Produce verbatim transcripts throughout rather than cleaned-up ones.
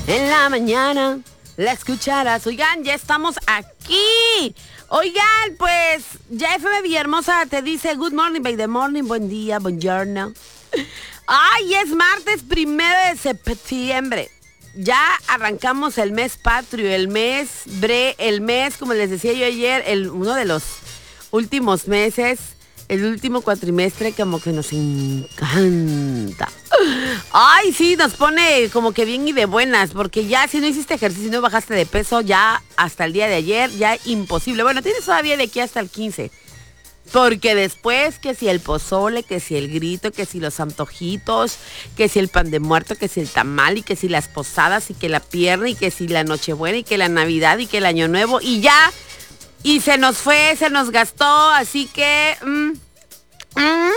en la mañana la escucharás. Oigan, ya estamos aquí. Oigan, pues, ya F M Villahermosa te dice good morning, by the morning, buen día, buongiorno. Ay, es martes primero de septiembre. Ya arrancamos el mes patrio, el mes bre, el mes, como les decía yo ayer, el, uno de los últimos meses, el último cuatrimestre, como que nos encanta. Ay, sí, nos pone como que bien y de buenas, porque ya si no hiciste ejercicio y no bajaste de peso, ya hasta el día de ayer, ya imposible. Bueno, tienes todavía de aquí hasta el quince. Porque después, que si el pozole, que si el grito, que si los antojitos, que si el pan de muerto, que si el tamal, y que si las posadas, y que la pierna, y que si la nochebuena, y que la Navidad, y que el Año Nuevo, y ya, y se nos fue, se nos gastó, así que... Mm, mm.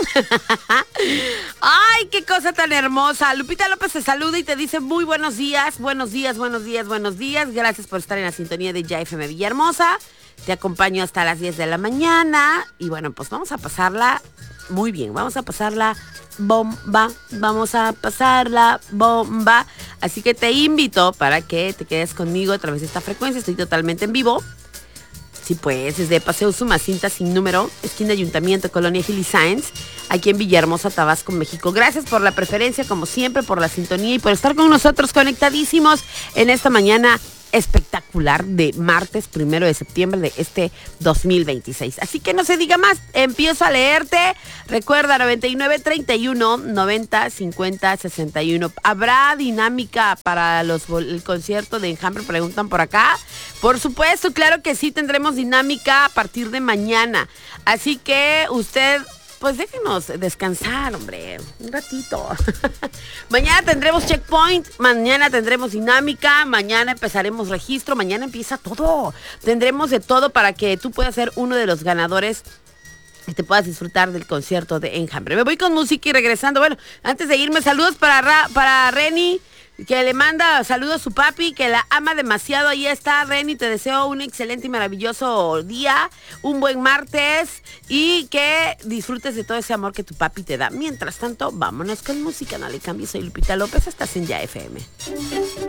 Ay, qué cosa tan hermosa. Lupita López te saluda y te dice muy buenos días, buenos días, buenos días, buenos días. Gracias por estar en la sintonía de Ya F M Villahermosa. Te acompaño hasta las diez de la mañana. Y bueno, pues vamos a pasarla muy bien. Vamos a pasarla bomba. Vamos a pasarla bomba. Así que te invito para que te quedes conmigo a través de esta frecuencia. Estoy totalmente en vivo. Sí, pues, desde Paseo Sumacinta sin número, esquina Ayuntamiento, Colonia Gil y Sáenz, aquí en Villahermosa, Tabasco, México. Gracias por la preferencia, como siempre, por la sintonía y por estar con nosotros conectadísimos en esta mañana espectacular de martes primero de septiembre de este dos mil veintiséis. Así que no se diga más, empiezo a leerte. Recuerda, noventa y nueve, treinta y uno, noventa, cincuenta, sesenta y uno. ¿Habrá dinámica para los, el concierto de Enjambre? Preguntan por acá. Por supuesto, claro que sí, tendremos dinámica a partir de mañana. Así que usted... Pues déjenos descansar, hombre, un ratito. Mañana tendremos checkpoint, mañana tendremos dinámica, mañana empezaremos registro, mañana empieza todo. Tendremos de todo para que tú puedas ser uno de los ganadores y te puedas disfrutar del concierto de Enjambre. Me voy con música y regresando. Bueno, antes de irme, saludos para, Ra, para Reni, que le manda saludos a su papi, que la ama demasiado. Ahí está, Reni, te deseo un excelente y maravilloso día, un buen martes y que disfrutes de todo ese amor que tu papi te da. Mientras tanto, vámonos con música, no le cambies. Soy Lupita López, estás en Ya F M.